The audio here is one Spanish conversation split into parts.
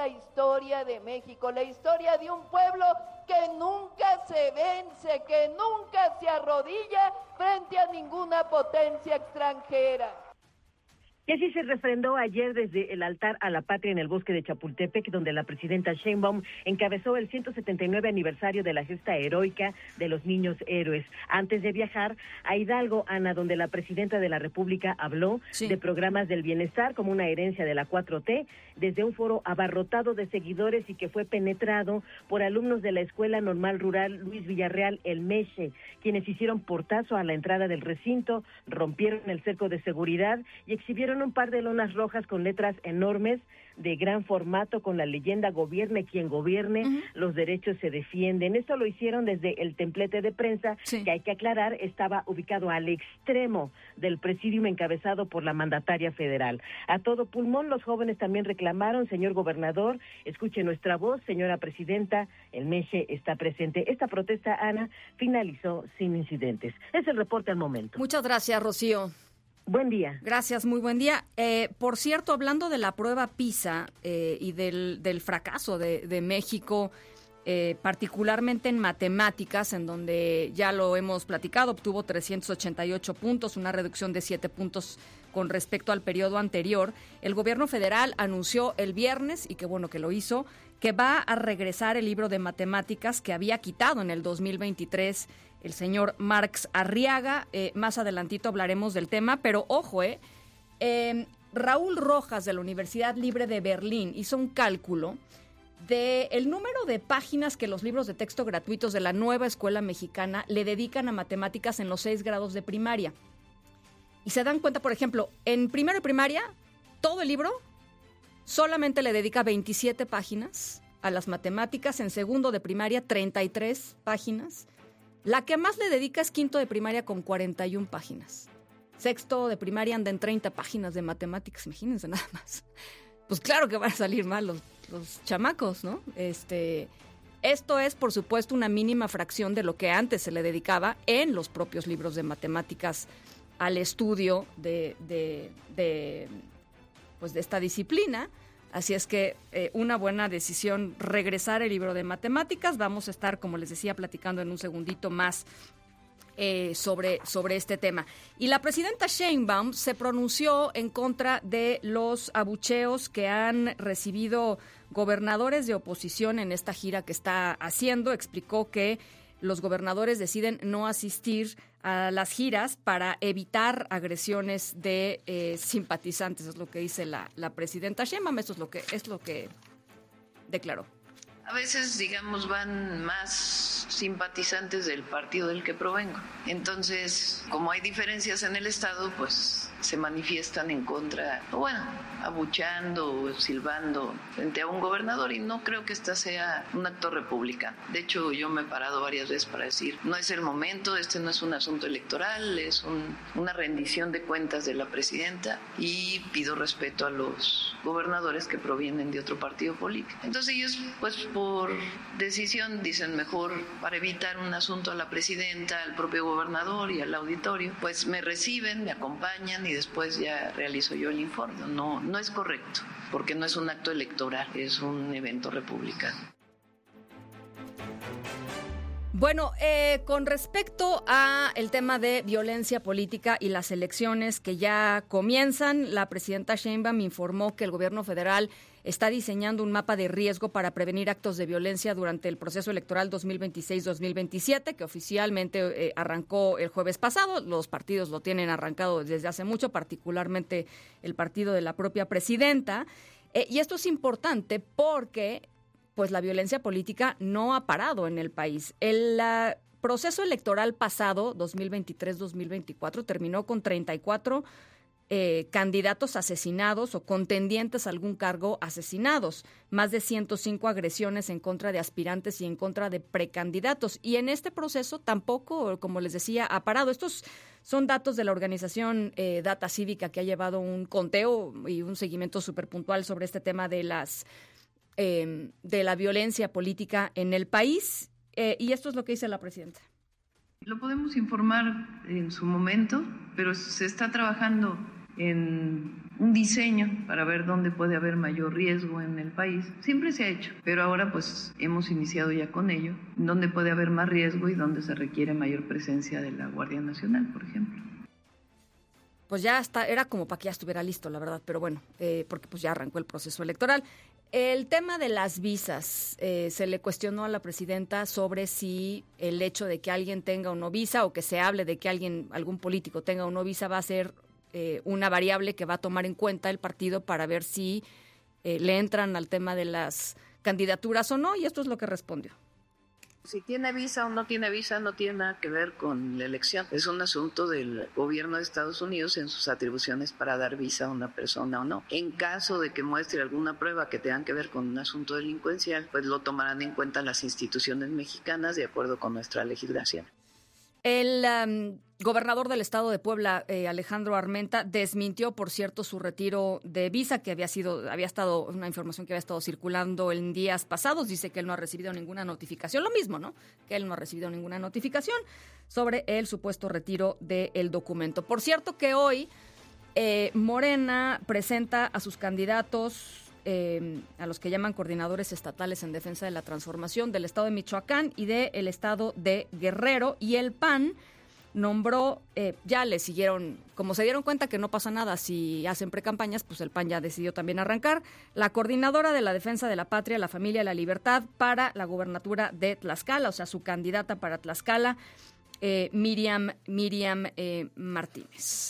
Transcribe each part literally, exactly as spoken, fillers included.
la historia de México, la historia de un pueblo que nunca se vence, que nunca se arrodilla frente a ninguna potencia extranjera. Y así se refrendó ayer desde el altar a la patria en el bosque de Chapultepec, donde la presidenta Sheinbaum encabezó el ciento setenta y nueve aniversario de la gesta heroica de los niños héroes. Antes de viajar a Hidalgo, Ana, donde la presidenta de la República habló sí. de programas del bienestar como una herencia de la cuatro T, desde un foro abarrotado de seguidores y que fue penetrado por alumnos de la Escuela Normal Rural Luis Villarreal, el Meche, quienes hicieron portazo a la entrada del recinto, rompieron el cerco de seguridad y exhibieron un par de lonas rojas con letras enormes de gran formato con la leyenda "Gobierne quien gobierne, uh-huh. los derechos se defienden". Esto lo hicieron desde el templete de prensa, sí. que hay que aclarar estaba ubicado al extremo del presidium encabezado por la mandataria federal. A todo pulmón, los jóvenes también reclamaron: señor gobernador, escuche nuestra voz, señora presidenta, el Meche está presente. Esta protesta, Ana, finalizó sin incidentes. Es el reporte al momento. Muchas gracias, Rocío. Buen día. Gracias, muy buen día. Eh, por cierto, hablando de la prueba PISA eh, y del, del fracaso de, de México, eh, particularmente en matemáticas, en donde ya lo hemos platicado, obtuvo trescientos ochenta y ocho puntos, una reducción de siete puntos con respecto al periodo anterior. El gobierno federal anunció el viernes, y qué bueno que lo hizo, que va a regresar el libro de matemáticas que había quitado en el dos mil veintitrés el señor Marx Arriaga. Eh, más adelantito hablaremos del tema, pero ojo, eh, eh, Raúl Rojas de la Universidad Libre de Berlín hizo un cálculo de el número de páginas que los libros de texto gratuitos de la nueva escuela mexicana le dedican a matemáticas en los seis grados de primaria. Y se dan cuenta, por ejemplo, en primero de primaria, todo el libro solamente le dedica veintisiete páginas a las matemáticas, en segundo de primaria, treinta y tres páginas. La que más le dedica es quinto de primaria con cuarenta y una páginas. Sexto de primaria anda en treinta páginas de matemáticas, imagínense nada más. Pues claro que van a salir mal los, los chamacos, ¿no? Este, esto es, por supuesto, una mínima fracción de lo que antes se le dedicaba en los propios libros de matemáticas al estudio de, de, de, pues de esta disciplina. Así es que eh, una buena decisión regresar el libro de matemáticas. Vamos a estar, como les decía, platicando en un segundito más eh, sobre, sobre este tema. Y la presidenta Sheinbaum se pronunció en contra de los abucheos que han recibido gobernadores de oposición en esta gira que está haciendo. Explicó que los gobernadores deciden no asistir a las giras para evitar agresiones de eh, simpatizantes, es lo que dice la, la presidenta Sheinbaum. Esto es lo que es lo que declaró. A veces, digamos, van más simpatizantes del partido del que provengo. Entonces, como hay diferencias en el Estado, pues se manifiestan en contra, o bueno, abucheando o silbando frente a un gobernador, y no creo que esta sea un acto republicano. De hecho, yo me he parado varias veces para decir, no es el momento, este no es un asunto electoral, es un, una rendición de cuentas de la presidenta, y pido respeto a los gobernadores que provienen de otro partido político. Entonces ellos, pues por decisión, dicen mejor, para evitar un asunto a la presidenta, al propio gobernador y al auditorio, pues me reciben, me acompañan y después ya realizo yo el informe. No, no es correcto, porque no es un acto electoral, es un evento republicano. Bueno, eh, con respecto a el tema de violencia política y las elecciones que ya comienzan, la presidenta Sheinbaum informó que el gobierno federal está diseñando un mapa de riesgo para prevenir actos de violencia durante el proceso electoral dos mil veintiséis dos mil veintisiete, que oficialmente eh, arrancó el jueves pasado. Los partidos lo tienen arrancado desde hace mucho, particularmente el partido de la propia presidenta. Eh, y esto es importante porque pues la violencia política no ha parado en el país. El la, proceso electoral pasado, dos mil veintitrés dos mil veinticuatro, terminó con treinta y cuatro eh, candidatos asesinados o contendientes a algún cargo asesinados, más de ciento cinco agresiones en contra de aspirantes y en contra de precandidatos. Y en este proceso tampoco, como les decía, ha parado. Estos son datos de la organización eh, Data Cívica, que ha llevado un conteo y un seguimiento súper puntual sobre este tema de las Eh, de la violencia política en el país, eh, y esto es lo que dice la presidenta. Lo podemos informar en su momento, pero se está trabajando en un diseño para ver dónde puede haber mayor riesgo en el país. Siempre se ha hecho, pero ahora pues hemos iniciado ya con ello, dónde puede haber más riesgo y dónde se requiere mayor presencia de la Guardia Nacional, por ejemplo. Pues ya está, era como para que ya estuviera listo, la verdad, pero bueno, eh, porque pues ya arrancó el proceso electoral. El tema de las visas, eh, se le cuestionó a la presidenta sobre si el hecho de que alguien tenga o no visa o que se hable de que alguien, algún político tenga o no visa va a ser eh, una variable que va a tomar en cuenta el partido para ver si eh, le entran al tema de las candidaturas o no, y esto es lo que respondió. Si tiene visa o no tiene visa no tiene nada que ver con la elección. Es un asunto del gobierno de Estados Unidos en sus atribuciones para dar visa a una persona o no. En caso de que muestre alguna prueba que tenga que ver con un asunto delincuencial, pues lo tomarán en cuenta las instituciones mexicanas de acuerdo con nuestra legislación. El um, gobernador del estado de Puebla, eh, Alejandro Armenta, desmintió, por cierto, su retiro de visa, que había sido, había estado, una información que había estado circulando en días pasados. Dice que él no ha recibido ninguna notificación, lo mismo, ¿no? Que él no ha recibido ninguna notificación sobre el supuesto retiro del documento. Por cierto que hoy eh, Morena presenta a sus candidatos, Eh, a los que llaman coordinadores estatales en defensa de la transformación del estado de Michoacán y del estado de Guerrero, y el P A N nombró, eh, ya le siguieron, como se dieron cuenta que no pasa nada si hacen precampañas, pues el P A N ya decidió también arrancar, la coordinadora de la defensa de la patria, la familia y la libertad para la gubernatura de Tlaxcala, o sea, su candidata para Tlaxcala, eh, Miriam, Miriam eh, Martínez.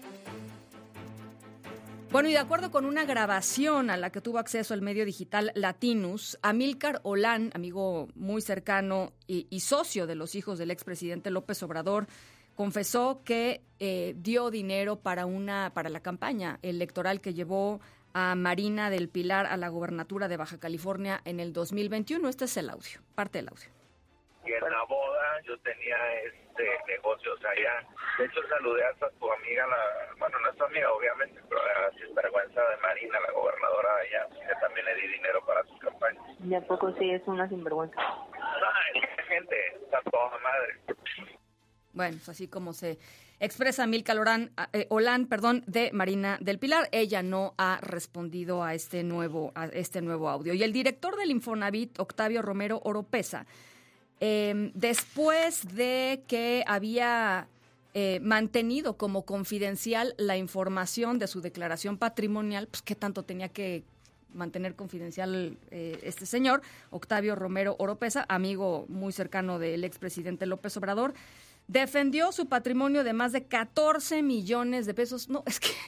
Bueno, y de acuerdo con una grabación a la que tuvo acceso el medio digital Latinus, Amílcar Olán, amigo muy cercano y, y socio de los hijos del expresidente López Obrador, confesó que eh, dio dinero para una para la campaña electoral que llevó a Marina del Pilar a la gobernatura de Baja California en el dos mil veintiuno. Este es el audio, parte del audio. Y en la boda yo tenía este negocios allá. De hecho, saludé hasta tu amiga, la, bueno, no es tu amiga, obviamente, pero la sinvergüenza de Marina, la gobernadora de allá, que también le di dinero para su campaña. ¿Y a poco sí es una sinvergüenza? No, es gente, está toda madre. Bueno, es así como se expresa Amílcar Olán, eh, Olán, perdón, de Marina del Pilar. Ella no ha respondido a este nuevo, a este nuevo audio. Y el director del Infonavit, Octavio Romero Oropesa, Eh, después de que había eh, mantenido como confidencial la información de su declaración patrimonial, pues qué tanto tenía que mantener confidencial eh, este señor, Octavio Romero Oropesa, amigo muy cercano del expresidente López Obrador, defendió su patrimonio de más de catorce millones de pesos. No, es que...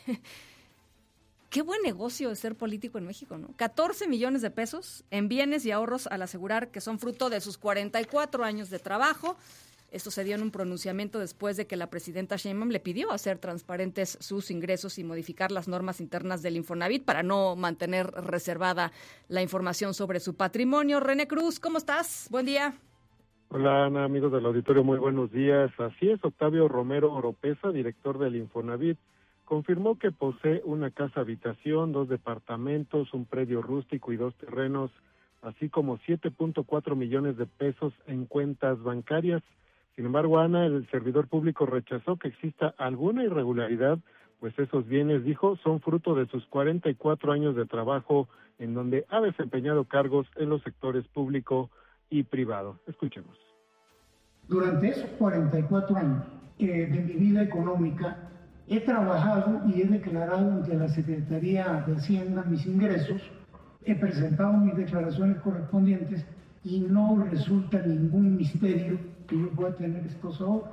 Qué buen negocio es ser político en México, ¿no? catorce millones de pesos en bienes y ahorros al asegurar que son fruto de sus cuarenta y cuatro años de trabajo. Esto se dio en un pronunciamiento después de que la presidenta Sheinbaum le pidió hacer transparentes sus ingresos y modificar las normas internas del Infonavit para no mantener reservada la información sobre su patrimonio. René Cruz, ¿cómo estás? Buen día. Hola, Ana, amigos del auditorio, muy buenos días. Así es, Octavio Romero Oropesa, director del Infonavit, confirmó que posee una casa habitación, dos departamentos, un predio rústico y dos terrenos, así como siete punto cuatro millones de pesos en cuentas bancarias. Sin embargo, Ana, el servidor público rechazó que exista alguna irregularidad, pues esos bienes, dijo, son fruto de sus cuarenta y cuatro años de trabajo en donde ha desempeñado cargos en los sectores público y privado. Escuchemos. Durante esos cuarenta y cuatro años eh, de mi vida económica, he trabajado y he declarado ante la Secretaría de Hacienda mis ingresos, he presentado mis declaraciones correspondientes y no resulta ningún misterio que yo pueda tener estos ahorros.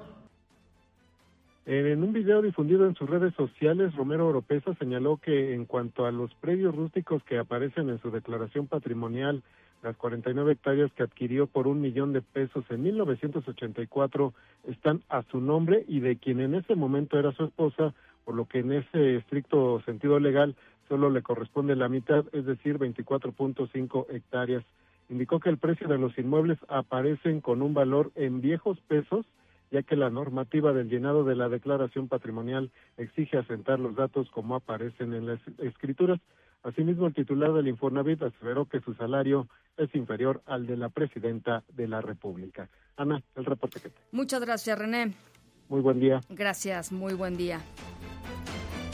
En un video difundido en sus redes sociales, Romero Oropesa señaló que en cuanto a los predios rústicos que aparecen en su declaración patrimonial, las cuarenta y nueve hectáreas que adquirió por un millón de pesos en mil novecientos ochenta y cuatro están a su nombre y de quien en ese momento era su esposa, por lo que en ese estricto sentido legal solo le corresponde la mitad, es decir, veinticuatro punto cinco hectáreas. Indicó que el precio de los inmuebles aparecen con un valor en viejos pesos, ya que la normativa del llenado de la declaración patrimonial exige asentar los datos como aparecen en las escrituras. Asimismo, el titular del Infonavit aseveró que su salario es inferior al de la presidenta de la República. Ana, el reporte que te. Muchas gracias, René. Muy buen día. Gracias, muy buen día.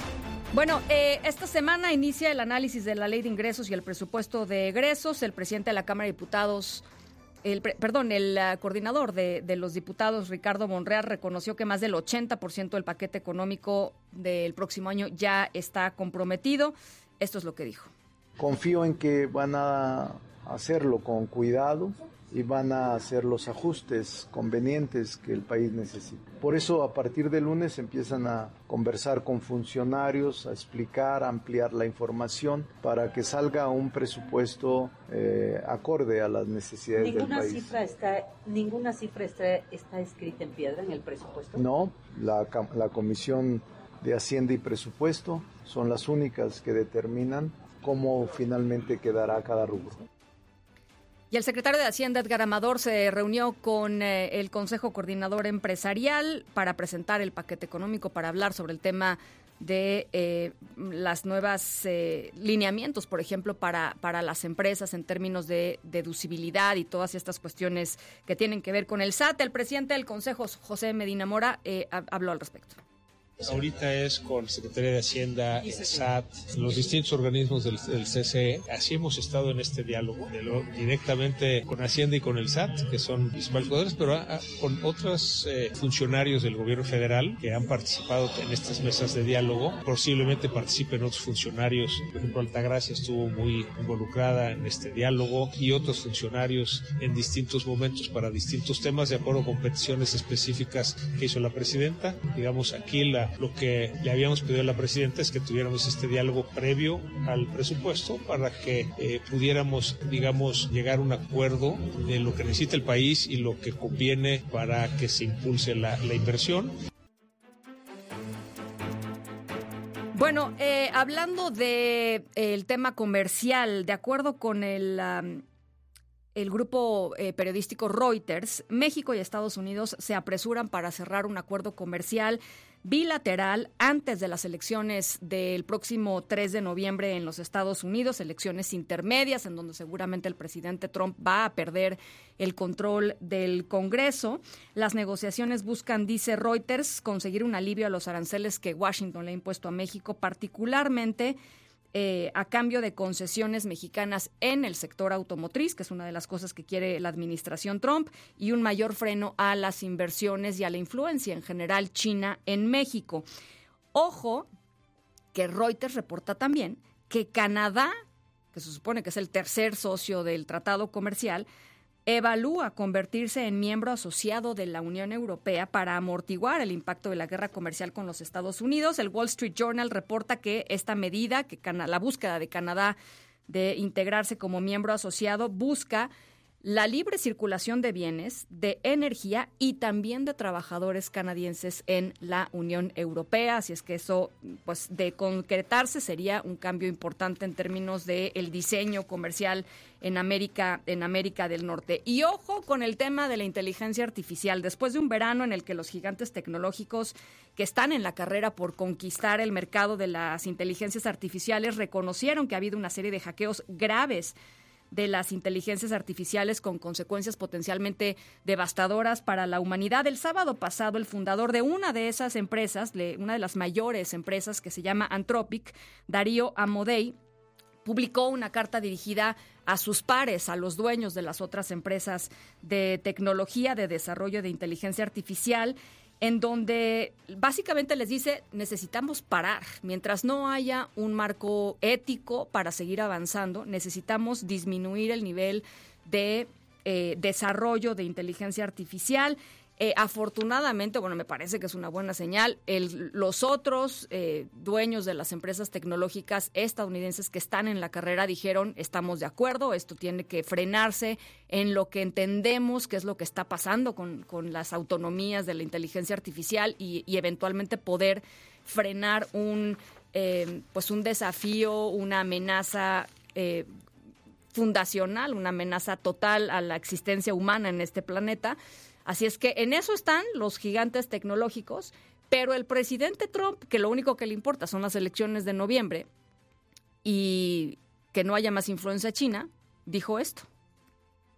Bueno, eh, esta semana inicia el análisis de la Ley de Ingresos y el presupuesto de egresos. El presidente de la Cámara de Diputados, el perdón, el uh, coordinador de, de los diputados, Ricardo Monreal, reconoció que más del ochenta por ciento del paquete económico del próximo año ya está comprometido. Esto es lo que dijo. Confío en que van a hacerlo con cuidado y van a hacer los ajustes convenientes que el país necesita. Por eso, a partir del lunes empiezan a conversar con funcionarios, a explicar, a ampliar la información para que salga un presupuesto eh, acorde a las necesidades ¿Ninguna del país. Cifra está, ¿Ninguna cifra está, está escrita en piedra en el presupuesto? No, la, la Comisión de Hacienda y Presupuesto son las únicas que determinan cómo finalmente quedará cada rubro. Y el secretario de Hacienda, Edgar Amador, se reunió con eh, el Consejo Coordinador Empresarial para presentar el paquete económico, para hablar sobre el tema de eh, las nuevas eh, lineamientos, por ejemplo, para, para las empresas en términos de deducibilidad y todas estas cuestiones que tienen que ver con el S A T. El presidente del Consejo, José Medina Mora, eh, habló al respecto. Ahorita es con Secretaría de Hacienda, el S A T, los distintos organismos del, del C C E. Así hemos estado en este diálogo, de lo, directamente con Hacienda y con el S A T, que son principales jugadores, pero a, a, con otros eh, funcionarios del gobierno federal que han participado en estas mesas de diálogo. Posiblemente participen otros funcionarios, por ejemplo, Altagracia estuvo muy involucrada en este diálogo y otros funcionarios en distintos momentos para distintos temas, de acuerdo con peticiones específicas que hizo la presidenta. Digamos, aquí la lo que le habíamos pedido a la presidenta es que tuviéramos este diálogo previo al presupuesto para que eh, pudiéramos, digamos, llegar a un acuerdo de lo que necesita el país y lo que conviene para que se impulse la, la inversión. Bueno, eh, hablando de eh, el tema comercial, de acuerdo con el... Um, El grupo eh, periodístico Reuters, México y Estados Unidos se apresuran para cerrar un acuerdo comercial bilateral antes de las elecciones del próximo tres de noviembre en los Estados Unidos, elecciones intermedias en donde seguramente el presidente Trump va a perder el control del Congreso. Las negociaciones buscan, dice Reuters, conseguir un alivio a los aranceles que Washington le ha impuesto a México, particularmente Eh, a cambio de concesiones mexicanas en el sector automotriz, que es una de las cosas que quiere la administración Trump, y un mayor freno a las inversiones y a la influencia en general china en México. Ojo, que Reuters reporta también que Canadá, que se supone que es el tercer socio del tratado comercial, evalúa convertirse en miembro asociado de la Unión Europea para amortiguar el impacto de la guerra comercial con los Estados Unidos. El Wall Street Journal reporta que esta medida, que Can- la búsqueda de Canadá de integrarse como miembro asociado, busca la libre circulación de bienes, de energía y también de trabajadores canadienses en la Unión Europea. Así es que eso, pues, de concretarse, sería un cambio importante en términos de el diseño comercial en América, en América del Norte. Y ojo con el tema de la inteligencia artificial. Después de un verano en el que los gigantes tecnológicos que están en la carrera por conquistar el mercado de las inteligencias artificiales reconocieron que ha habido una serie de hackeos graves de las inteligencias artificiales con consecuencias potencialmente devastadoras para la humanidad. El sábado pasado, el fundador de una de esas empresas, una de las mayores empresas que se llama Anthropic, Darío Amodei, publicó una carta dirigida a sus pares, a los dueños de las otras empresas de tecnología, de desarrollo de inteligencia artificial, en donde básicamente les dice, necesitamos parar. Mientras no haya un marco ético para seguir avanzando, necesitamos disminuir el nivel de eh, desarrollo de inteligencia artificial. Eh, afortunadamente, bueno, me parece que es una buena señal, el, los otros eh, dueños de las empresas tecnológicas estadounidenses que están en la carrera dijeron, estamos de acuerdo, esto tiene que frenarse en lo que entendemos que es lo que está pasando con, con las autonomías de la inteligencia artificial y, y eventualmente poder frenar un, eh, pues un desafío, una amenaza eh, fundacional, una amenaza total a la existencia humana en este planeta. Así es que en eso están los gigantes tecnológicos, pero el presidente Trump, que lo único que le importa son las elecciones de noviembre y que no haya más influencia china, dijo esto.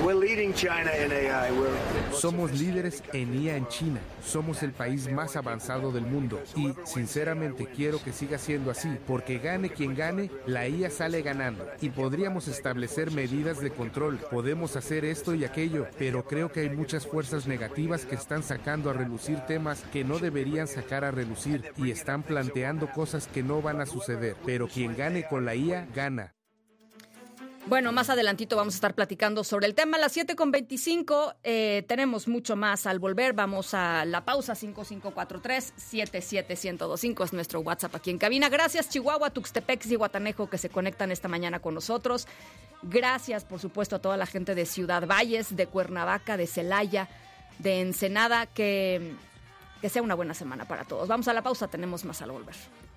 Somos líderes en I A en China. Somos el país más avanzado del mundo. Y, sinceramente, quiero que siga siendo así, porque gane quien gane, la I A sale ganando. Y podríamos establecer medidas de control. Podemos hacer esto y aquello, pero creo que hay muchas fuerzas negativas que están sacando a relucir temas que no deberían sacar a relucir y están planteando cosas que no van a suceder. Pero quien gane con la I A, gana. Bueno, más adelantito vamos a estar platicando sobre el tema. A las siete con veinticinco eh, tenemos mucho más al volver. Vamos a la pausa. Cinco cinco cuatro tres, siete siete uno cero dos cinco es nuestro WhatsApp aquí en cabina. Gracias Chihuahua, Tuxtepec y Guatanejo que se conectan esta mañana con nosotros. Gracias, por supuesto, a toda la gente de Ciudad Valles, de Cuernavaca, de Celaya, de Ensenada. Que, que sea una buena semana para todos. Vamos a la pausa, tenemos más al volver.